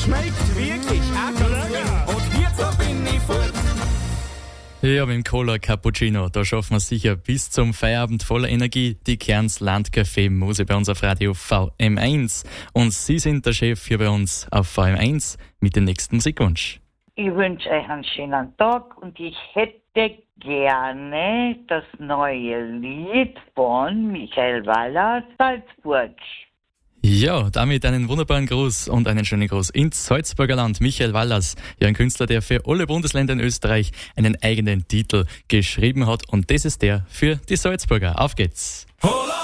Schmeckt wirklich auch ganz gut. Und jetzt bin ich fort. Ja, mit dem Cola Cappuccino, da schaffen wir sicher bis zum Feierabend voller Energie. Die Kerns Landcafé Mose bei uns auf Radio VM1. Und Sie sind der Chef hier bei uns auf VM1 mit dem nächsten Musikwunsch. Ich wünsche euch einen schönen Tag und ich hätte gerne das neue Lied von Michael Wallers, Salzburg. Ja, damit einen wunderbaren Gruß und einen schönen Gruß ins Salzburger Land. Michael Wallers, ja ein Künstler, der für alle Bundesländer in Österreich einen eigenen Titel geschrieben hat. Und das ist der für die Salzburger. Auf geht's! Hola!